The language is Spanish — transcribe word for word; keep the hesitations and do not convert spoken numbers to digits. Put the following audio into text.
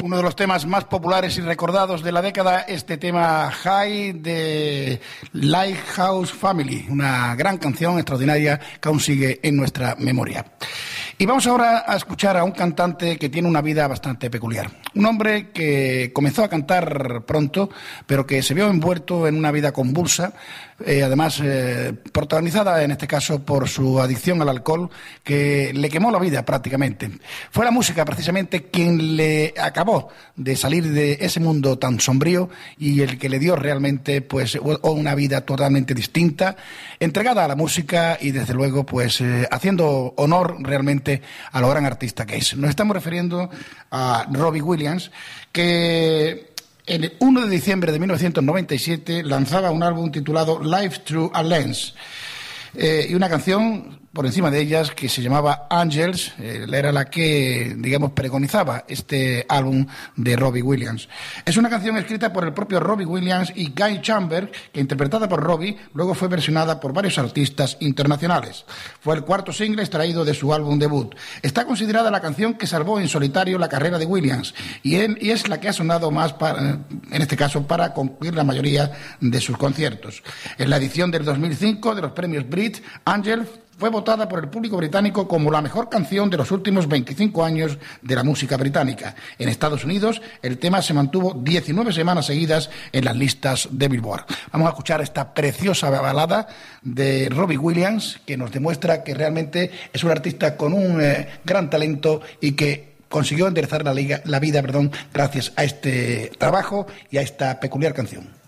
Uno de los temas más populares y recordados de la década, este tema High de Lighthouse Family, una gran canción extraordinaria que aún sigue en nuestra memoria. Y vamos ahora a escuchar a un cantante que tiene una vida bastante peculiar. Un hombre que comenzó a cantar pronto, pero que se vio envuelto en una vida convulsa, eh, además eh, protagonizada en este caso por su adicción al alcohol, que le quemó la vida prácticamente. Fue la música precisamente quien le acabó de salir de ese mundo tan sombrío y el que le dio realmente pues una vida totalmente distinta, entregada a la música y desde luego pues eh, haciendo honor realmente a lo gran artista que es. Nos estamos refiriendo a Robbie Williams, que el uno de diciembre de mil novecientos noventa y siete lanzaba un álbum titulado Life Through a Lens, eh, y una canción por encima de ellas que se llamaba Angels, eh, era la que, digamos, pregonizaba este álbum de Robbie Williams. Es una canción escrita por el propio Robbie Williams y Guy Chambers, que interpretada por Robbie, luego fue versionada por varios artistas internacionales. Fue el cuarto single extraído de su álbum debut. Está considerada la canción que salvó en solitario la carrera de Williams y, él, y es la que ha sonado más, para, en este caso, para concluir la mayoría de sus conciertos. En la edición del dos mil cinco de los premios Brit, Angels fue votada por el público británico como la mejor canción de los últimos veinticinco años de la música británica. En Estados Unidos, el tema se mantuvo diecinueve semanas seguidas en las listas de Billboard. Vamos a escuchar esta preciosa balada de Robbie Williams, que nos demuestra que realmente es un artista con un eh, gran talento y que consiguió enderezar la, liga, la vida perdón, gracias a este trabajo y a esta peculiar canción.